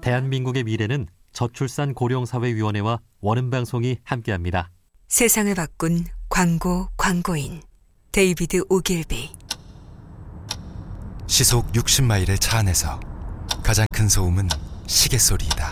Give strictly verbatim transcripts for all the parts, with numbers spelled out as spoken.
대한민국의 미래는 저출산 고령사회위원회와 원음방송이 함께합니다. 세상을 바꾼 광고 광고인 데이비드 오길비. 시속 육십 마일의 차 안에서 가장 큰 소음은 시계 소리이다.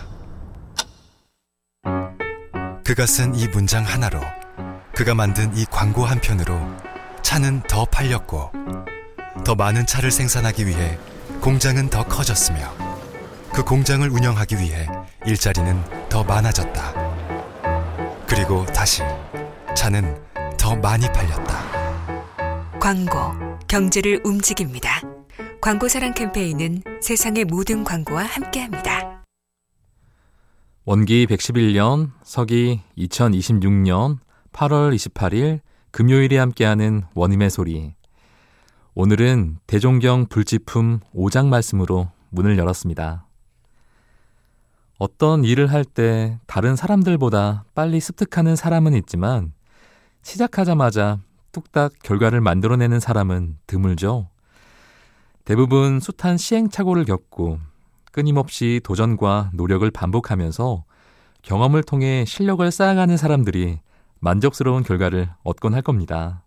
그가 쓴 이 문장 하나로, 그가 만든 이 광고 한 편으로 차는 더 팔렸고, 더 많은 차를 생산하기 위해 공장은 더 커졌으며, 그 공장을 운영하기 위해 일자리는 더 많아졌다. 그리고 다시 차는 더 많이 팔렸다. 광고, 경제를 움직입니다. 광고사랑 캠페인은 세상의 모든 광고와 함께합니다. 원기 백십일 년, 서기 이천이십육 년 팔월 이십팔일 금요일에 함께하는 원음의 소리. 오늘은 대종경 불지품 오 장 말씀으로 문을 열었습니다. 어떤 일을 할 때 다른 사람들보다 빨리 습득하는 사람은 있지만 시작하자마자 뚝딱 결과를 만들어내는 사람은 드물죠. 대부분 숱한 시행착오를 겪고 끊임없이 도전과 노력을 반복하면서 경험을 통해 실력을 쌓아가는 사람들이 만족스러운 결과를 얻곤 할 겁니다.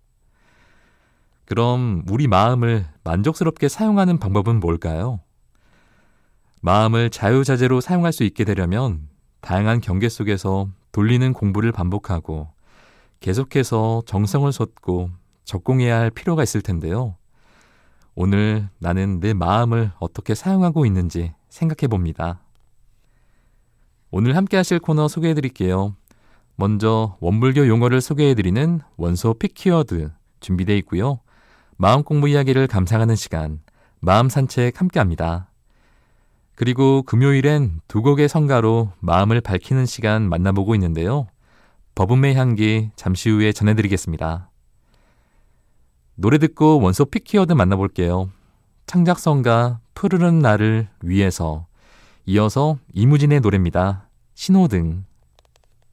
그럼 우리 마음을 만족스럽게 사용하는 방법은 뭘까요? 마음을 자유자재로 사용할 수 있게 되려면 다양한 경계 속에서 돌리는 공부를 반복하고 계속해서 정성을 쏟고 적공해야 할 필요가 있을 텐데요. 오늘 나는 내 마음을 어떻게 사용하고 있는지 생각해 봅니다. 오늘 함께 하실 코너 소개해 드릴게요. 먼저 원불교 용어를 소개해 드리는 원소 픽키워드 준비되어 있고요. 마음 공부 이야기를 감상하는 시간, 마음 산책 함께 합니다. 그리고 금요일엔 두 곡의 성가로 마음을 밝히는 시간 만나보고 있는데요. 버분의 향기 잠시 후에 전해드리겠습니다. 노래 듣고 원소 픽키워드 만나볼게요. 창작성가 푸르른 나를 위해서, 이어서 이무진의 노래입니다. 신호등.